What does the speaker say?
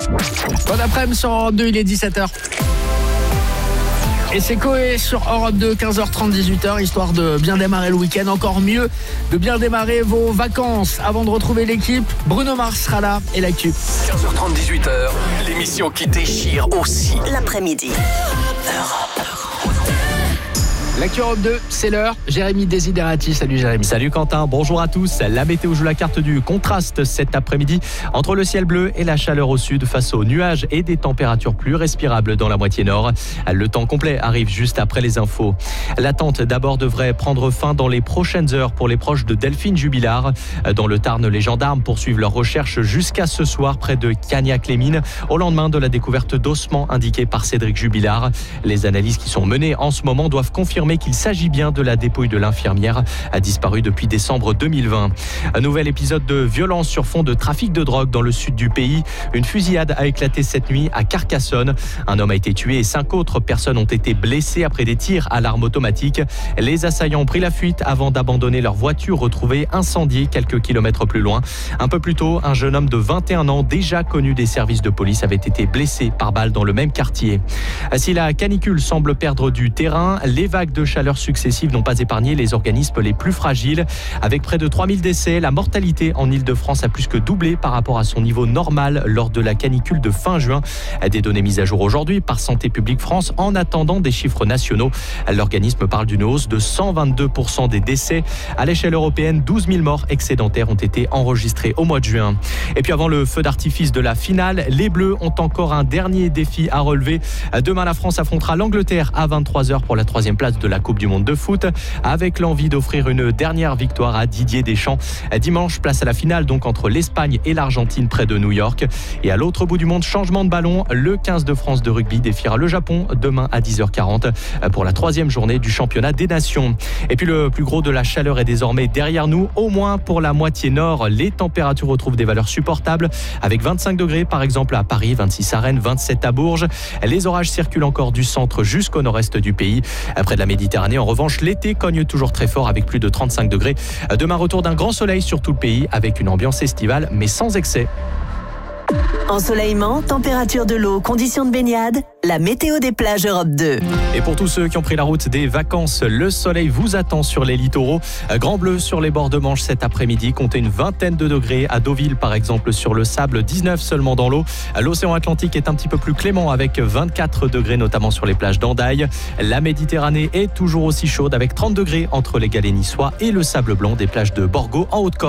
Bon après-midi sur Europe 2, il est 17h. Et c'est Coé sur Europe 2, 15h30, 18h, histoire de bien démarrer le week-end. Encore mieux, de bien démarrer vos vacances. Avant de retrouver l'équipe, Bruno Mars sera là et l'actu. 15h30, 18h, l'émission qui déchire aussi l'après-midi. L'actu Europe 2, c'est l'heure. Jérémy Desiderati. Salut Jérémy. Salut Quentin, bonjour à tous. La météo joue la carte du contraste cet après-midi entre le ciel bleu et la chaleur au sud face aux nuages et des températures plus respirables dans la moitié nord. Le temps complet arrive juste après les infos. L'attente d'abord devrait prendre fin dans les prochaines heures pour les proches de Delphine Jubilard. Dans le Tarn, les gendarmes poursuivent leurs recherches jusqu'à ce soir près de Cagnac-les-Mines au lendemain de la découverte d'ossements indiqués par Cédric Jubilard. Les analyses qui sont menées en ce moment doivent confirmer qu'il s'agit bien de la dépouille de l'infirmière, a disparu depuis décembre 2020. Un nouvel épisode de violence sur fond de trafic de drogue dans le sud du pays. Une fusillade a éclaté cette nuit à Carcassonne. Un homme a été tué et 5 autres personnes ont été blessées après des tirs à l'arme automatique. Les assaillants ont pris la fuite avant d'abandonner leur voiture retrouvée incendiée quelques kilomètres plus loin. Un peu plus tôt, un jeune homme de 21 ans, déjà connu des services de police, avait été blessé par balle dans le même quartier. Si la canicule semble perdre du terrain, les vagues de chaleur successives n'ont pas épargné les organismes les plus fragiles. Avec près de 3000 décès, la mortalité en Ile-de-France a plus que doublé par rapport à son niveau normal lors de la canicule de fin juin. Des données mises à jour aujourd'hui par Santé publique France en attendant des chiffres nationaux. L'organisme parle d'une hausse de 122% des décès. À l'échelle européenne, 12 000 morts excédentaires ont été enregistrés au mois de juin. Et puis avant le feu d'artifice de la finale, les Bleus ont encore un dernier défi à relever. Demain, la France affrontera l'Angleterre à 23h pour la 3e place de la Coupe du Monde de foot, avec l'envie d'offrir une dernière victoire à Didier Deschamps. Dimanche, place à la finale donc entre l'Espagne et l'Argentine près de New York. Et à l'autre bout du monde, changement de ballon, le 15 de France de rugby défiera le Japon demain à 10h40 pour la 3e journée du championnat des nations. Et puis le plus gros de la chaleur est désormais derrière nous, au moins pour la moitié nord. Les températures retrouvent des valeurs supportables avec 25 degrés par exemple à Paris, 26 à Rennes, 27 à Bourges. Les orages circulent encore du centre jusqu'au nord-est du pays. Près de la Méditerranée, en revanche, l'été cogne toujours très fort avec plus de 35 degrés. Demain, retour d'un grand soleil sur tout le pays avec une ambiance estivale mais sans excès. Ensoleillement, température de l'eau, conditions de baignade, la météo des plages Europe 2. Et pour tous ceux qui ont pris la route des vacances, le soleil vous attend sur les littoraux. Grand bleu sur les bords de Manche cet après-midi, comptez une vingtaine de degrés à Deauville par exemple sur le sable, 19 seulement dans l'eau. L'océan Atlantique est un petit peu plus clément avec 24 degrés notamment sur les plages d'Andaille. La Méditerranée est toujours aussi chaude avec 30 degrés entre les galets niçois et le sable blanc des plages de Borgo en Haute-Corse.